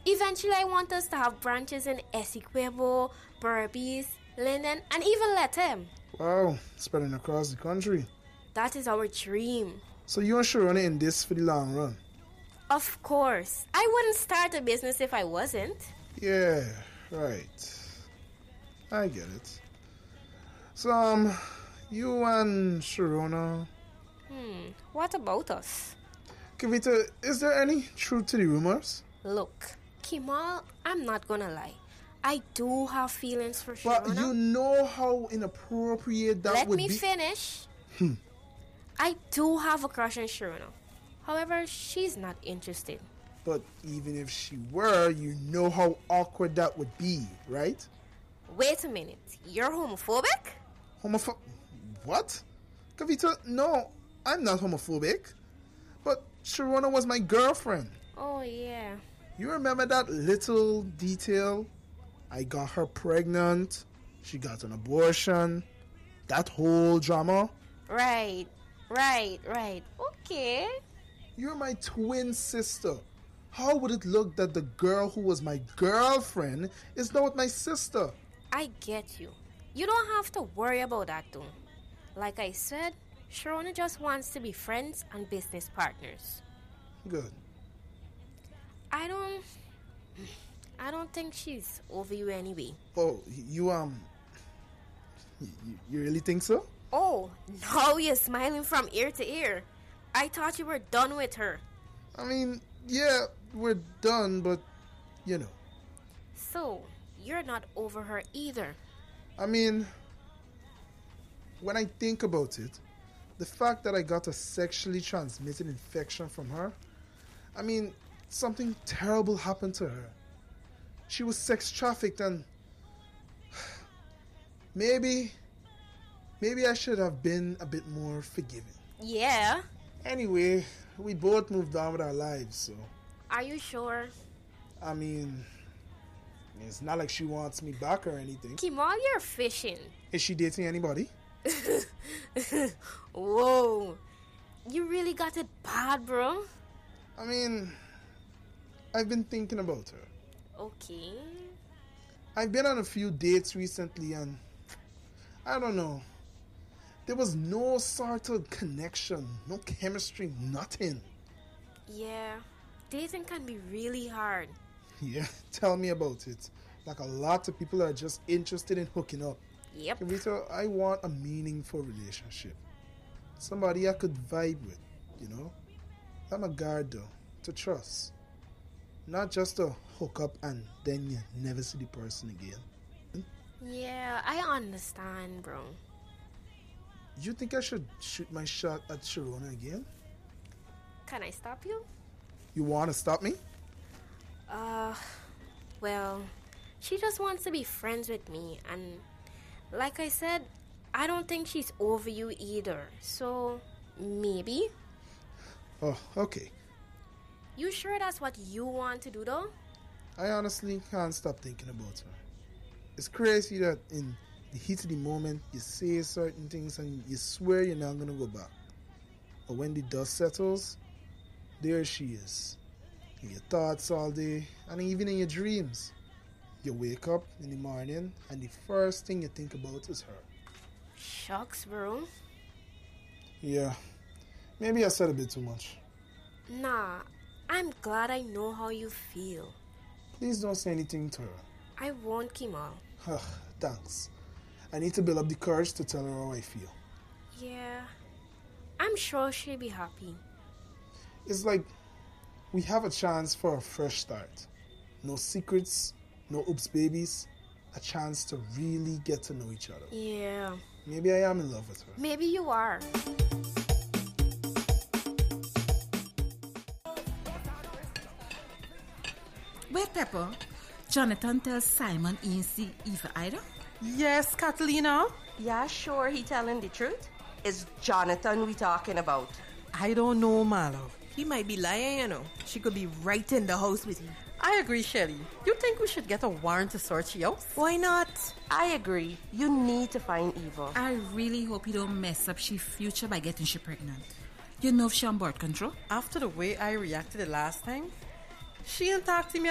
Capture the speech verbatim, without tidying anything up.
Eventually, I want us to have branches in Essequibo, Berbice, Linden, and even Lethem. Wow, spreading across the country. That is our dream. So you and Sharona in this for the long run? Of course. I wouldn't start a business if I wasn't. Yeah, right. I get it. So, um, you and Sharona... Hmm, what about us? Kavita, is there any truth to the rumors? Look, Kimal, I'm not gonna lie. I do have feelings for But Sharona. you know how inappropriate that Let would me be. finish. Hmm. I do have a crush on Sharona. However, she's not interested. But even if she were, you know how awkward that would be, right? Wait a minute. You're homophobic? Homopho... What? Kavita, no, I'm not homophobic. But Sharona was my girlfriend. Oh, yeah. You remember that little detail? I got her pregnant. She got an abortion. That whole drama. Right, right, right. Okay. You're my twin sister. How would it look that the girl who was my girlfriend is now with my sister? I get you. You don't have to worry about that though. Like I said, Sharona just wants to be friends and business partners. Good. I don't... I don't think she's over you anyway. Oh, you, um... You, you really think so? Oh, now you're smiling from ear to ear. I thought you were done with her. I mean, yeah, we're done, but, you know. So, you're not over her either. I mean, when I think about it, the fact that I got a sexually transmitted infection from her, I mean, something terrible happened to her. She was sex trafficked and maybe, maybe I should have been a bit more forgiving. Yeah. Anyway, we both moved on with our lives, so. Are you sure? I mean, it's not like she wants me back or anything. Kimal, you're fishing. Is she dating anybody? Whoa. You really got it bad, bro. I mean, I've been thinking about her. Okay. I've been on a few dates recently and I don't know. There was no sort of connection, no chemistry, nothing. Yeah, dating can be really hard. Yeah, tell me about it. Like a lot of people are just interested in hooking up. Yep. Rita, I want a meaningful relationship. Somebody I could vibe with, you know? I'm a guard though, to trust. Not just to hook up and then you never see the person again. Yeah, I understand, bro. You think I should shoot my shot at Sharona again? Can I stop you? You want to stop me? Uh, well, she just wants to be friends with me, and like I said, I don't think she's over you either, so maybe? Oh, okay. You sure that's what you want to do though? I honestly can't stop thinking about her. It's crazy that in the heat of the moment, you say certain things and you swear you're not going to go back. But when the dust settles, there she is. In your thoughts all day, and even in your dreams. You wake up in the morning, and the first thing you think about is her. Shucks, bro. Yeah, maybe I said a bit too much. Nah, I'm glad I know how you feel. Please don't say anything to her. I won't, Kimal. Thanks. I need to build up the courage to tell her how I feel. Yeah, I'm sure she'll be happy. It's like we have a chance for a fresh start. No secrets, no oops babies. A chance to really get to know each other. Yeah. Maybe I am in love with her. Maybe you are. Wait, Pepper. Jonathan tells Simon he ain't see Eva either? Yes, Catalina. Yeah, sure, he telling the truth. It's Jonathan we talking about. I don't know, Marlo. He might be lying, you know. She could be right in the house with him. I agree, Shelly. You think we should get a warrant to search your house? Why not? I agree. You need to find Eva. I really hope you don't mess up she future by getting she pregnant. You know if she on birth control? After the way I reacted the last time, she ain't talk to me